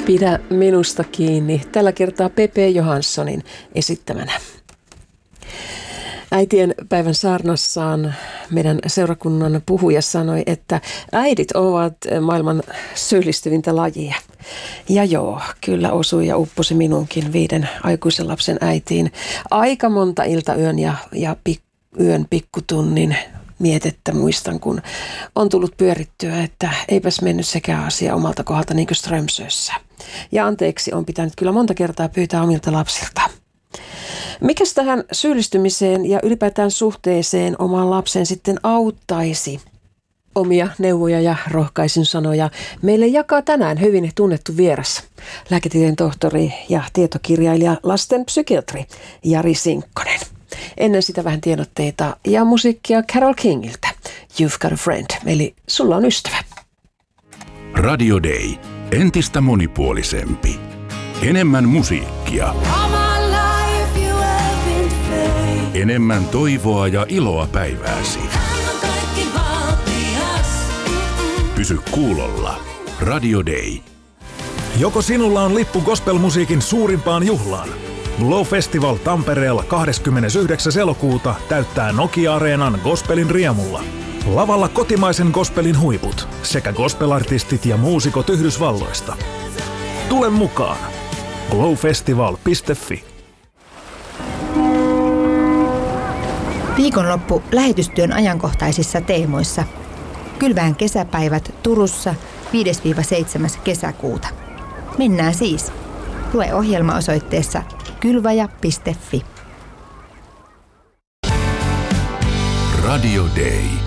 Pidä minusta kiinni. Tällä kertaa Pepe Johanssonin esittämänä. Äitien päivän saarnassaan meidän seurakunnan puhuja sanoi, että äidit ovat maailman syyllistyvintä lajia. Ja joo, kyllä osui ja upposi minunkin 5 aikuisen lapsen äitiin aika monta iltayön ja yön pikkutunnin mietettä muistan, kun on tullut pyörittyä, että eipäs mennyt sekään asia omalta kohdalta niin kuin Strömsössä. Ja anteeksi on pitänyt kyllä monta kertaa pyytää omilta lapsilta. Mikäs tähän syyllistymiseen ja ylipäätään suhteeseen omaan lapseen sitten auttaisi? Omia neuvoja ja rohkaisin sanoja meille jakaa tänään hyvin tunnettu vieras, lääketieteen tohtori ja tietokirjailija, lastenpsykiatri Jari Sinkkonen. Ennen sitä vähän tiedotteita ja musiikkia Carole Kingiltä. You've got a friend, eli sulla on ystävä. Radio Day. Entistä monipuolisempi. Enemmän musiikkia. Enemmän toivoa ja iloa päivääsi. Pysy kuulolla. Radio Day. Joko sinulla on lippu gospelmusiikin suurimpaan juhlaan? Glow Festival Tampereella 29. elokuuta täyttää Nokia-areenan gospelin riemulla. Lavalla kotimaisen gospelin huiput sekä gospelartistit ja muusikot Yhdysvalloista. Tule mukaan! glowfestival.fi. Viikonloppu lähetystyön ajankohtaisissa teemoissa. Kylvään kesäpäivät Turussa 5-7. kesäkuuta. Mennään siis. Lue ohjelma osoitteessa kylvaja.fi. Radio Day.